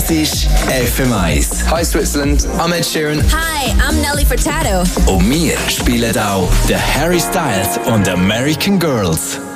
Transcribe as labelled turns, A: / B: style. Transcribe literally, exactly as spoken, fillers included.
A: Das ist F M eins.
B: Hi Switzerland, I'm Ed Sheeran.
C: Hi, I'm Nelly Furtado.
A: Und wir spielen auch The Harry Styles und American Girls.